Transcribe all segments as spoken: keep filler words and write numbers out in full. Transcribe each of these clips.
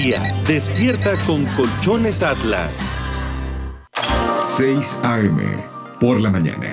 días, despierta con Colchones Atlas. seis a eme, por la mañana.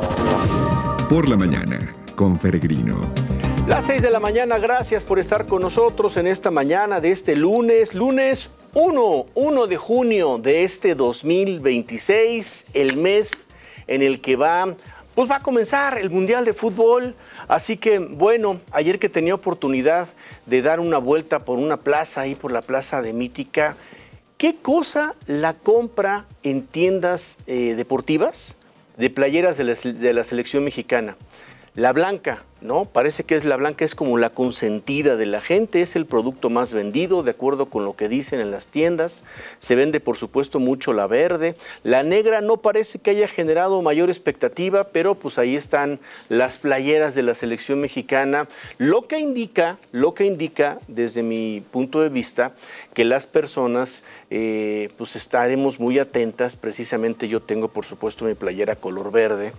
Por la mañana, con Peregrino. Las seis de la mañana, gracias por estar con nosotros en esta mañana de este lunes, lunes uno de junio de este dos mil veintiséis, el mes en el que va, pues va a comenzar el Mundial de Fútbol. Así que, bueno, ayer que tenía oportunidad de dar una vuelta por una plaza, ahí por la plaza de Mítica, ¿qué cosa la compra en tiendas eh, deportivas de playeras de la, de la selección mexicana? La blanca, ¿no? Parece que es la blanca, es como la consentida de la gente, es el producto más vendido, de acuerdo con lo que dicen en las tiendas. Se vende, por supuesto, mucho la verde. La negra no parece que haya generado mayor expectativa, pero pues ahí están las playeras de la selección mexicana, lo que indica, lo que indica, desde mi punto de vista, que las personas, eh, pues estaremos muy atentas. Precisamente yo tengo, por supuesto, mi playera color verde,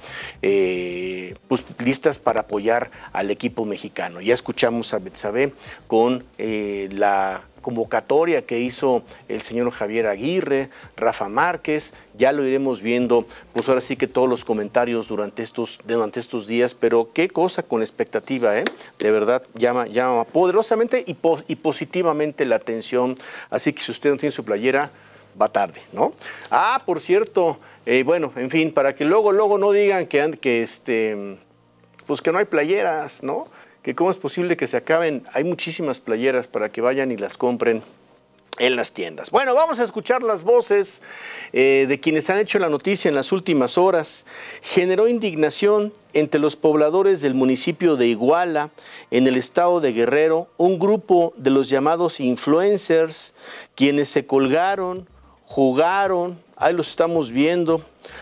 eh, pues listas para apoyar al equipo mexicano. Ya escuchamos a Betsabe con eh, la convocatoria que hizo el señor Javier Aguirre, Rafa Márquez, ya lo iremos viendo, pues ahora sí que todos los comentarios durante estos, durante estos días, pero qué cosa con expectativa, ¿eh? De verdad llama, llama poderosamente y, po y positivamente la atención, así que si usted no tiene su playera, va tarde, ¿no? Ah, por cierto, eh, bueno, en fin, para que luego, luego no digan que, que este... pues que no hay playeras, ¿no? Que cómo es posible que se acaben. Hay muchísimas playeras para que vayan y las compren en las tiendas. Bueno, vamos a escuchar las voces eh, de quienes han hecho la noticia en las últimas horas. Generó indignación entre los pobladores del municipio de Iguala, en el estado de Guerrero, un grupo de los llamados influencers, quienes se colgaron, jugaron, ahí los estamos viendo,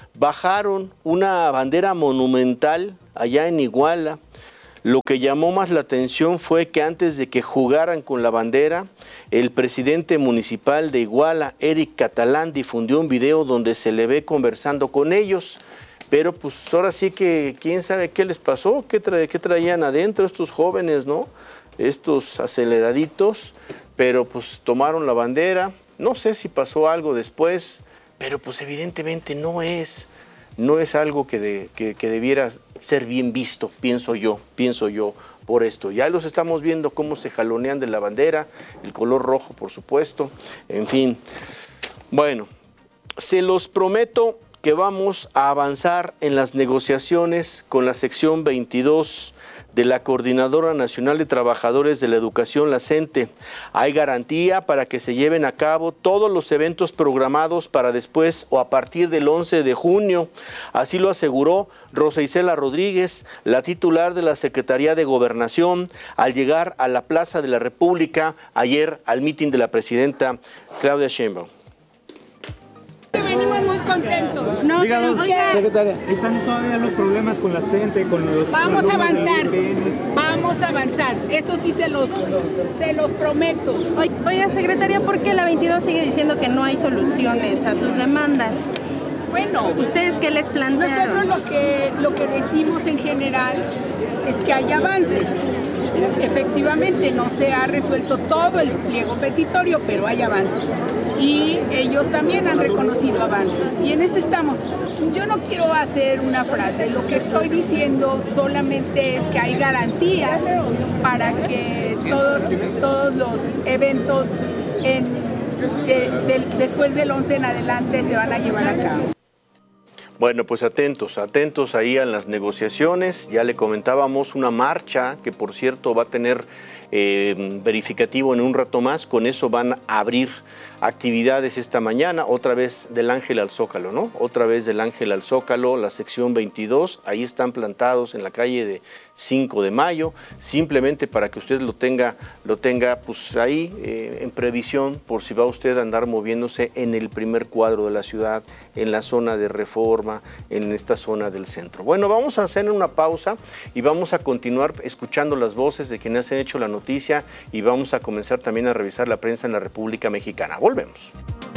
bajaron una bandera monumental allá en Iguala. Lo que llamó más la atención fue que antes de que jugaran con la bandera, el presidente municipal de Iguala, Eric Catalán, difundió un video donde se le ve conversando con ellos. Pero pues ahora sí que quién sabe qué les pasó, qué, tra qué traían adentro estos jóvenes, ¿no? Estos aceleraditos, pero pues tomaron la bandera. No sé si pasó algo después, pero pues evidentemente no es... no es algo que, de, que, que debiera ser bien visto, pienso yo, pienso yo, por esto. Ya los estamos viendo cómo se jalonean de la bandera, el color rojo, por supuesto, en fin. Bueno, se los prometo que vamos a avanzar en las negociaciones con la sección veintidós de la Coordinadora Nacional de Trabajadores de la Educación, la CENTE. Hay garantía para que se lleven a cabo todos los eventos programados para después o a partir del once de junio. Así lo aseguró Rosa Isela Rodríguez, la titular de la Secretaría de Gobernación, al llegar a la Plaza de la República ayer al mitin de la presidenta Claudia Sheinbaum. Venimos muy contentos. No, Díganos, oiga, secretaria, ¿están todavía los problemas con la CENTE, con los... Vamos a avanzar, vamos a avanzar. Eso sí se los, se los prometo. Oiga, secretaria, ¿por qué la veintidós sigue diciendo que no hay soluciones a sus demandas? Bueno, ¿ustedes qué les plantearon? Nosotros lo que, lo que decimos en general es que hay avances. Efectivamente, no se ha resuelto todo el pliego petitorio, pero hay avances. Y ellos también han reconocido avances. Y en eso estamos. Yo no quiero hacer una frase. Lo que estoy diciendo solamente es que hay garantías para que todos, todos los eventos en, de, de, después del once en adelante se van a llevar a cabo. Bueno, pues atentos, atentos ahí a las negociaciones. Ya le comentábamos una marcha que, por cierto, va a tener eh, verificativo en un rato más. Con eso van a abrir actividades esta mañana, otra vez del Ángel al Zócalo, ¿no? Otra vez del Ángel al Zócalo, la sección veintidós. Ahí están plantados en la calle de cinco de mayo, simplemente para que usted lo tenga, lo tenga pues ahí eh, en previsión por si va usted a andar moviéndose en el primer cuadro de la ciudad, en la zona de Reforma, en esta zona del centro. Bueno, vamos a hacer una pausa y vamos a continuar escuchando las voces de quienes han hecho la noticia y vamos a comenzar también a revisar la prensa en la República Mexicana. Volvemos.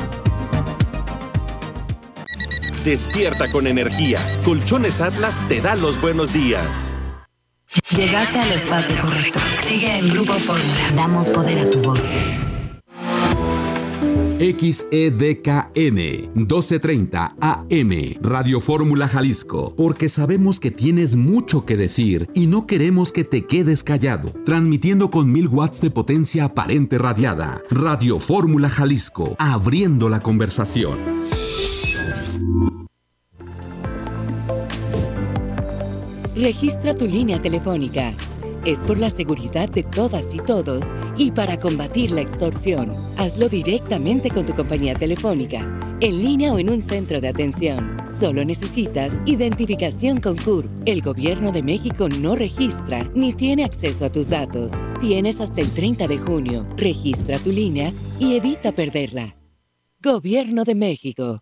Despierta con energía. Colchones Atlas te da los buenos días. Llegaste al espacio correcto. Sigue en Grupo Fórmula. Damos poder a tu voz. X E D K N doce treinta A M, Radio Fórmula Jalisco, porque sabemos que tienes mucho que decir y no queremos que te quedes callado. Transmitiendo con mil watts de potencia aparente radiada. Radio Fórmula Jalisco, abriendo la conversación. Registra tu línea telefónica. Es por la seguridad de todas y todos y para combatir la extorsión. Hazlo directamente con tu compañía telefónica, en línea o en un centro de atención. Solo necesitas identificación con C U R P. El Gobierno de México no registra ni tiene acceso a tus datos. Tienes hasta el treinta de junio. Registra tu línea y evita perderla. Gobierno de México.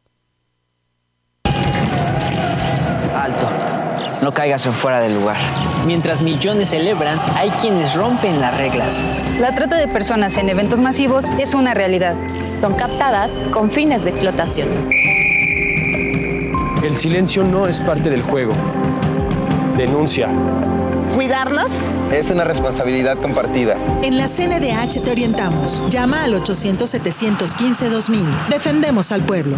Alto. No caigas en fuera del lugar. Mientras millones celebran, hay quienes rompen las reglas. La trata de personas en eventos masivos es una realidad. Son captadas con fines de explotación. El silencio no es parte del juego. Denuncia. ¿Cuidarlos? Es una responsabilidad compartida. En la C N D H te orientamos. Llama al ochocientos, setecientos quince, dos mil. Defendemos al pueblo.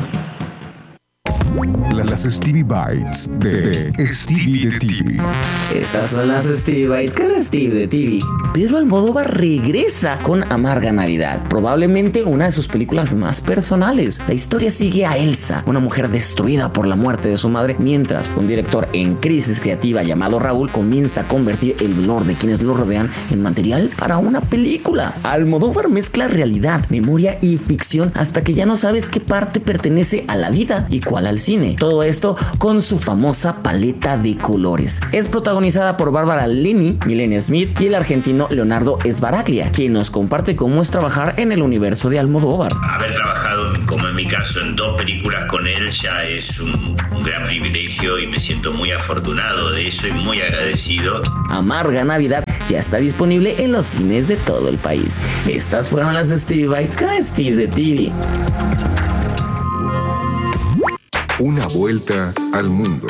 Las Stevie Bites de Stevie de T V. Estas son las Stevie Bites con Stevie de T V. Pedro Almodóvar regresa con Amarga Navidad, probablemente una de sus películas más personales. La historia sigue a Elsa, una mujer destruida por la muerte de su madre, mientras un director en crisis creativa llamado Raúl comienza a convertir el dolor de quienes lo rodean en material para una película. Almodóvar mezcla realidad, memoria y ficción hasta que ya no sabes qué parte pertenece a la vida y cuál al cine. Todo esto con su famosa paleta de colores. Es protagonizada por Bárbara Leni, Milena Smith y el argentino Leonardo Sbaraglia, quien nos comparte cómo es trabajar en el universo de Almodóvar. Haber trabajado, como en mi caso, en dos películas con él ya es un, un gran privilegio y me siento muy afortunado de eso y muy agradecido. Amarga Navidad ya está disponible en los cines de todo el país. Estas fueron las Stevie Bites con Steve de T V. Una vuelta al mundo.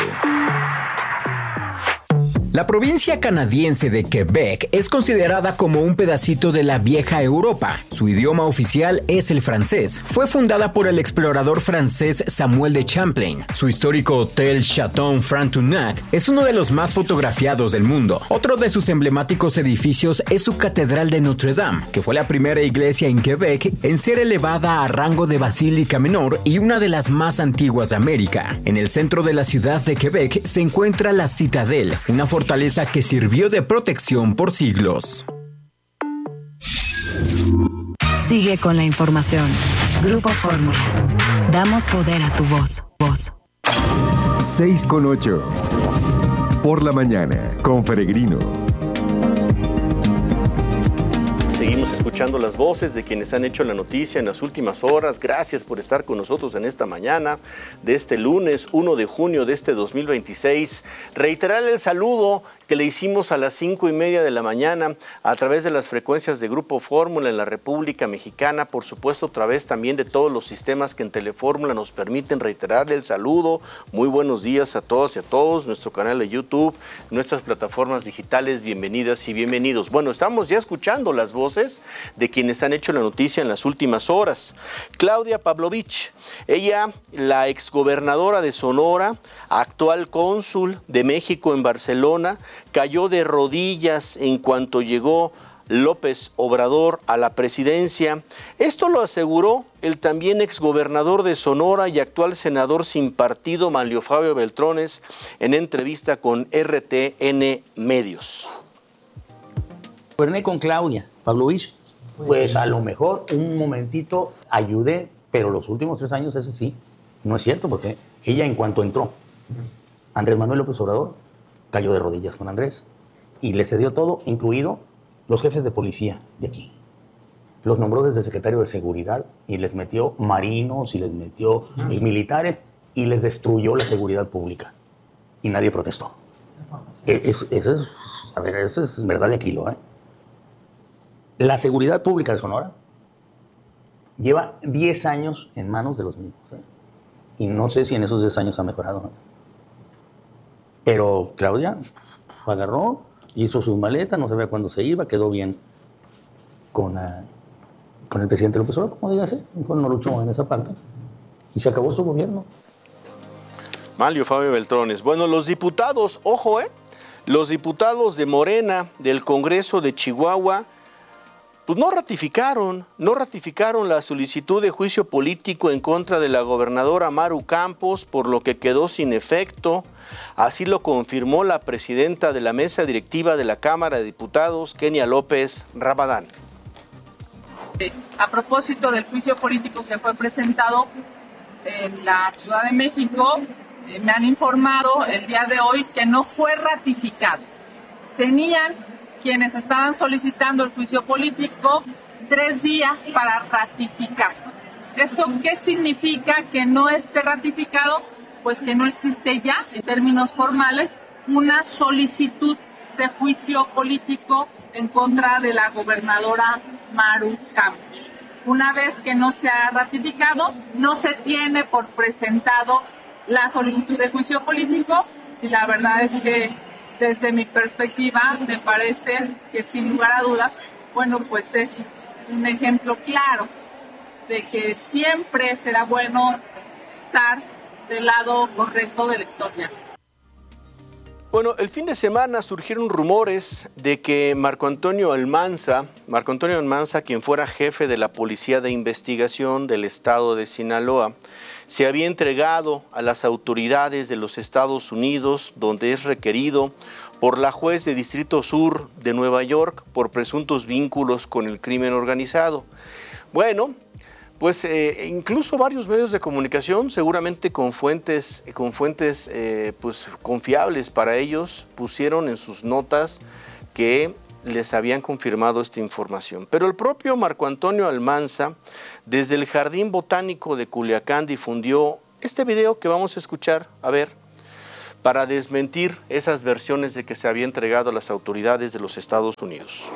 La provincia canadiense de Quebec es considerada como un pedacito de la vieja Europa. Su idioma oficial es el francés. Fue fundada por el explorador francés Samuel de Champlain. Su histórico hotel Chateau Frontenac es uno de los más fotografiados del mundo. Otro de sus emblemáticos edificios es su Catedral de Notre Dame, que fue la primera iglesia en Quebec en ser elevada a rango de basílica menor y una de las más antiguas de América. En el centro de la ciudad de Quebec se encuentra la Citadel, una fortaleza fortaleza que sirvió de protección por siglos. Sigue con la información. Grupo Fórmula. Damos poder a tu voz. Voz. seis con ocho. Por la mañana, con Peregrino. Seguimos escuchando las voces de quienes han hecho la noticia en las últimas horas. Gracias por estar con nosotros en esta mañana de este lunes uno de junio de este dos mil veintiséis. Reiterar el saludo que le hicimos a las cinco y media de la mañana a través de las frecuencias de Grupo Fórmula en la República Mexicana. Por supuesto, a través también de todos los sistemas que en Telefórmula nos permiten reiterar el saludo. Muy buenos días a todas y a todos. Nuestro canal de YouTube, nuestras plataformas digitales, bienvenidas y bienvenidos. Bueno, estamos ya escuchando las voces de quienes han hecho la noticia en las últimas horas. Claudia Pavlovich, ella, la exgobernadora de Sonora, actual cónsul de México en Barcelona, cayó de rodillas en cuanto llegó López Obrador a la presidencia. Esto lo aseguró el también exgobernador de Sonora y actual senador sin partido, Manlio Fabio Beltrones, en entrevista con R T N Medios. Goberné con Claudia Pavlovich, pues a lo mejor un momentito ayudé, pero los últimos tres años ese sí, no es cierto, porque ella en cuanto entró, Andrés Manuel López Obrador cayó de rodillas con Andrés y le cedió todo, incluido los jefes de policía de aquí. Los nombró desde secretario de seguridad y les metió marinos y les metió uh-huh. militares y les destruyó la seguridad pública. Y nadie protestó. Eso es, es, a ver, eso es verdad de kilo, ¿eh? La seguridad pública de Sonora lleva diez años en manos de los mismos, ¿eh? Y no sé si en esos diez años ha mejorado, ¿eh? Pero Claudia agarró, hizo sus maletas, no sabía cuándo se iba, quedó bien con, uh, con el presidente López Obrador, como diga ser, mejor no luchó en esa parte. Y se acabó su gobierno. Manlio Fabio Beltrones. Bueno, los diputados, ojo, ¿eh? Los diputados de Morena del Congreso de Chihuahua, pues no ratificaron, no ratificaron la solicitud de juicio político en contra de la gobernadora Maru Campos, por lo que quedó sin efecto. Así lo confirmó la presidenta de la mesa directiva de la Cámara de Diputados, Kenia López Rabadán. A propósito del juicio político que fue presentado en la Ciudad de México, eh, me han informado el día de hoy que no fue ratificado. Tenían quienes estaban solicitando el juicio político tres días para ratificar. ¿Eso qué significa que no esté ratificado? Pues que no existe ya, en términos formales, una solicitud de juicio político en contra de la gobernadora Maru Campos. Una vez que no se ha ratificado, no se tiene por presentado la solicitud de juicio político, y la verdad es que desde mi perspectiva me parece que sin lugar a dudas, bueno, pues es un ejemplo claro de que siempre será bueno estar del lado correcto de la historia. Bueno, el fin de semana surgieron rumores de que Marco Antonio Almanza, Marco Antonio Almanza, quien fuera jefe de la Policía de Investigación del estado de Sinaloa, se había entregado a las autoridades de los Estados Unidos, donde es requerido por la juez de Distrito Sur de Nueva York por presuntos vínculos con el crimen organizado. Bueno, pues eh, incluso varios medios de comunicación, seguramente con fuentes, con fuentes eh, pues, confiables para ellos, pusieron en sus notas que les habían confirmado esta información. Pero el propio Marco Antonio Almanza, desde el Jardín Botánico de Culiacán, difundió este video que vamos a escuchar, a ver, para desmentir esas versiones de que se había entregado a las autoridades de los Estados Unidos.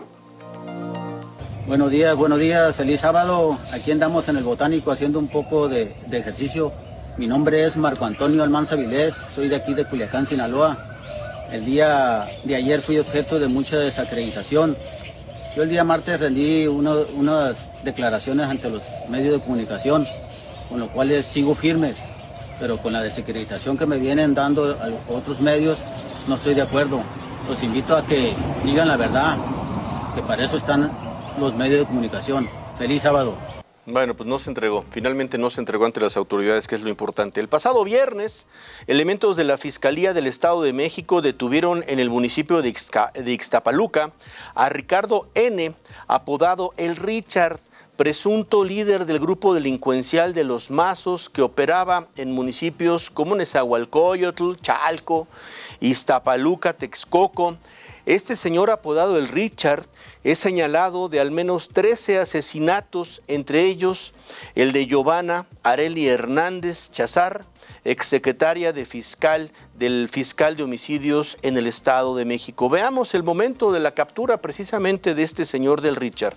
Buenos días, buenos días, feliz sábado. Aquí andamos en el Botánico haciendo un poco de, de ejercicio. Mi nombre es Marco Antonio Almanza Vilés, soy de aquí de Culiacán, Sinaloa. El día de ayer fui objeto de mucha desacreditación. Yo el día martes rendí uno, unas declaraciones ante los medios de comunicación, con los cuales sigo firme, pero con la desacreditación que me vienen dando a otros medios no estoy de acuerdo. Los invito a que digan la verdad, que para eso están los medios de comunicación. Feliz sábado. Bueno, pues no se entregó, finalmente no se entregó ante las autoridades, que es lo importante. El pasado viernes, elementos de la Fiscalía del Estado de México detuvieron en el municipio de, Ixca, de Ixtapaluca a Ricardo N., apodado El Richard, presunto líder del grupo delincuencial de Los Mazos, que operaba en municipios como Nezahualcóyotl, Chalco, Iztapaluca, Texcoco. Este señor, apodado El Richard, es señalado de al menos trece asesinatos, entre ellos el de Giovanna Areli Hernández Chazar, exsecretaria de fiscal del fiscal de homicidios en el Estado de México. Veamos el momento de la captura precisamente de este señor del Richard.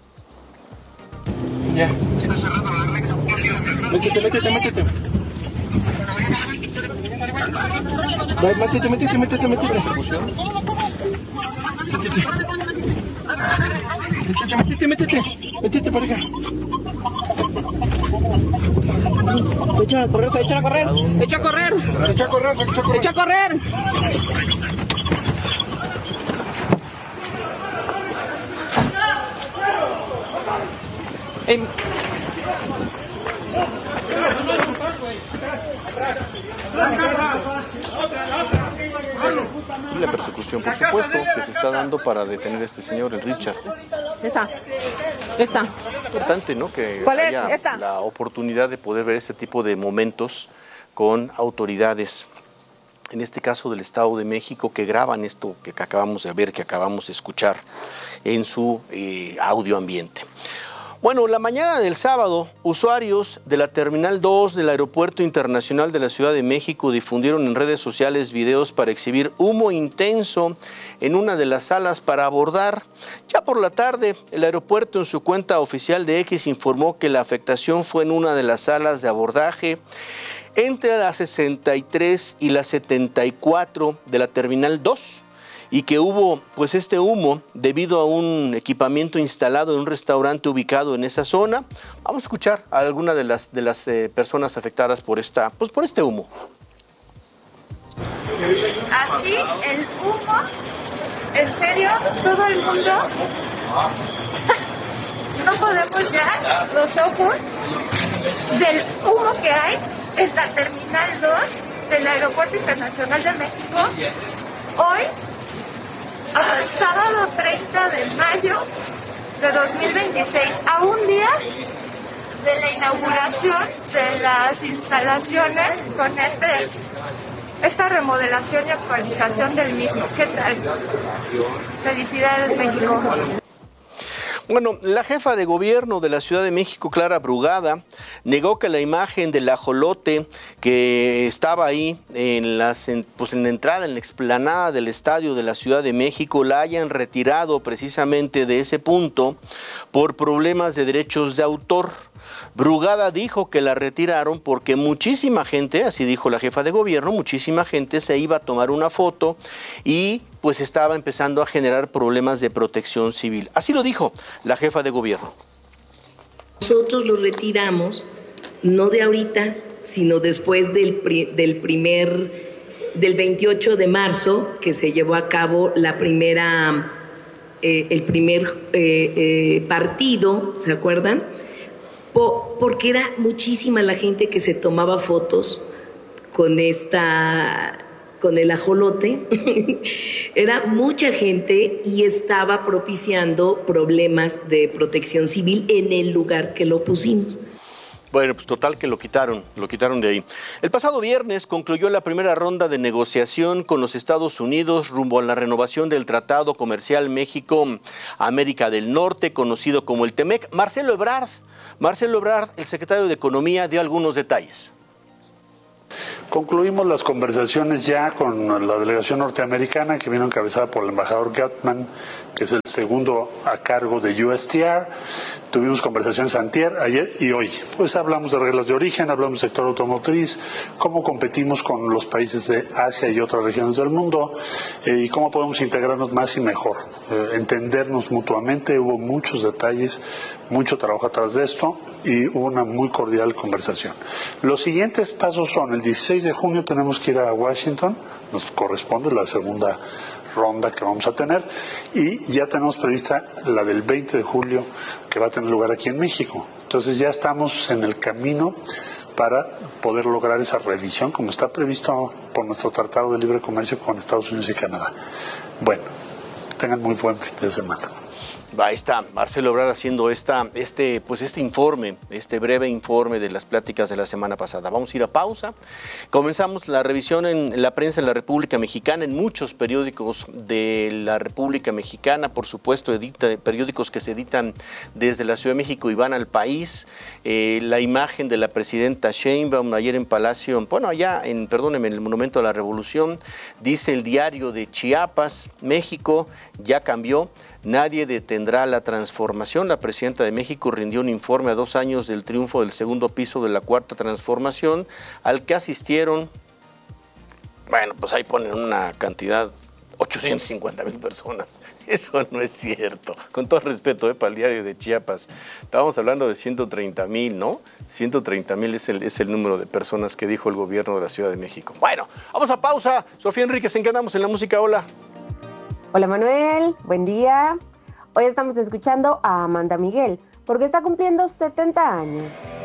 Ya. Métete, métete, métete. Métete, métete, métete, métete. Persecución. Métete. Métete, métete. Métete para acá. Se echan a correr, se echan a correr. Se echa a correr. Se echa a correr, se echa a correr. Se echa a correr. Hey. La persecución, por supuesto, que se está dando para detener a este señor, el Richard. Esta, esta. Importante, ¿no? Que ¿Cuál es? haya Esta. la oportunidad de poder ver este tipo de momentos con autoridades, en este caso del Estado de México, que graban esto que acabamos de ver, que acabamos de escuchar en su eh, audio ambiente. Bueno, la mañana del sábado, usuarios de la Terminal dos del Aeropuerto Internacional de la Ciudad de México difundieron en redes sociales videos para exhibir humo intenso en una de las salas para abordar. Ya por la tarde, el aeropuerto en su cuenta oficial de X informó que la afectación fue en una de las salas de abordaje entre la sesenta y tres y la setenta y cuatro de la Terminal dos. y que hubo pues este humo debido a un equipamiento instalado en un restaurante ubicado en esa zona. Vamos a escuchar a alguna de las, de las eh, personas afectadas por, esta, pues, por este humo. Así, el humo, en serio, todo el mundo, no podemos ya los ojos del humo que hay en la Terminal dos del Aeropuerto Internacional de México. Hoy, hasta el sábado treinta de mayo de dos mil veintiséis, a un día de la inauguración de las instalaciones con este, esta remodelación y actualización del mismo. ¿Qué tal? Felicidades, México. Bueno, la jefa de gobierno de la Ciudad de México, Clara Brugada, negó que la imagen del ajolote que estaba ahí en, las, en, pues en la entrada, en la explanada del estadio de la Ciudad de México, la hayan retirado precisamente de ese punto por problemas de derechos de autor. Brugada dijo que la retiraron porque muchísima gente, así dijo la jefa de gobierno, muchísima gente se iba a tomar una foto y pues estaba empezando a generar problemas de protección civil. Así lo dijo la jefa de gobierno. Nosotros lo retiramos, no de ahorita, sino después del, pri- del primer, del veintiocho de marzo, que se llevó a cabo la primera, eh, el primer eh, eh, partido, ¿se acuerdan? Po- porque era muchísima la gente que se tomaba fotos con esta... con el ajolote, era mucha gente y estaba propiciando problemas de protección civil en el lugar que lo pusimos. Bueno, pues total que lo quitaron, lo quitaron de ahí. El pasado viernes concluyó la primera ronda de negociación con los Estados Unidos rumbo a la renovación del Tratado Comercial México-América del Norte, conocido como el TEMEC. Marcelo Ebrard, Marcelo Ebrard, el secretario de Economía, dio algunos detalles. Concluimos las conversaciones ya con la delegación norteamericana que vino encabezada por el embajador Gutman, que es el segundo a cargo de U S T R. Tuvimos conversaciones antier, ayer y hoy. Pues hablamos de reglas de origen, hablamos del sector automotriz, cómo competimos con los países de Asia y otras regiones del mundo eh, y cómo podemos integrarnos más y mejor, eh, entendernos mutuamente. Hubo muchos detalles, mucho trabajo atrás de esto y hubo una muy cordial conversación. Los siguientes pasos son, el dieciséis de junio tenemos que ir a Washington, nos corresponde la segunda ronda que vamos a tener y ya tenemos prevista la del veinte de julio que va a tener lugar aquí en México. Entonces ya estamos en el camino para poder lograr esa revisión como está previsto por nuestro Tratado de Libre Comercio con Estados Unidos y Canadá. Bueno, tengan muy buen fin de semana. Ahí está Marcelo Ebrard haciendo esta, este, pues este informe, este breve informe de las pláticas de la semana pasada. Vamos a ir a pausa. Comenzamos la revisión en la prensa de la República Mexicana, en muchos periódicos de la República Mexicana, por supuesto, edita, periódicos que se editan desde la Ciudad de México y van al país. Eh, la imagen de la presidenta Sheinbaum ayer en Palacio, bueno, allá en, perdónenme, en el Monumento a la Revolución, dice el Diario de Chiapas, México ya cambió. Nadie detendrá la transformación. La presidenta de México rindió un informe a dos años del triunfo del segundo piso de la Cuarta Transformación, al que asistieron, bueno, pues ahí ponen una cantidad, ochocientas cincuenta mil personas. Eso no es cierto. Con todo respeto, ¿eh? Para el Diario de Chiapas. Estábamos hablando de ciento treinta mil, ¿no? ciento treinta mil es el, es el número de personas que dijo el gobierno de la Ciudad de México. Bueno, vamos a pausa. Sofía Enríquez, ¿en qué andamos en la música? Hola. Hola Manuel, buen día. Hoy estamos escuchando a Amanda Miguel porque está cumpliendo setenta años.